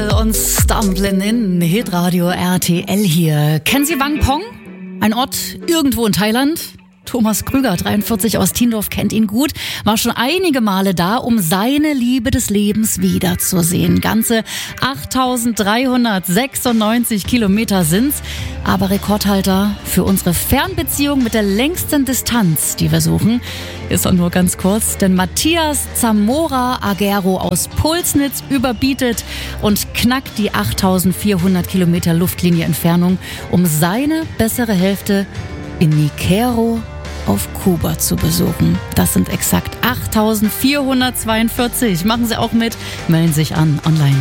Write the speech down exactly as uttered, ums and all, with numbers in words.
Und Stumblin' in Hitradio R T L hier. Kennen Sie Wang Pong? Ein Ort irgendwo in Thailand? Thomas Krüger, dreiundvierzig aus Tiendorf, kennt ihn gut, war schon einige Male da, um seine Liebe des Lebens wiederzusehen. Ganze achttausenddreihundertsechsundneunzig Kilometer sind's, aber Rekordhalter für unsere Fernbeziehung mit der längsten Distanz, die wir suchen, ist auch nur ganz kurz, denn Matthias Zamora Agero aus Pulsnitz überbietet und knackt die achttausendvierhundert Kilometer Luftlinie Entfernung, um seine bessere Hälfte in Niquero auf Kuba zu besuchen. Das sind exakt achttausendvierhundertzweiundvierzig. Machen Sie auch mit, melden sich an online.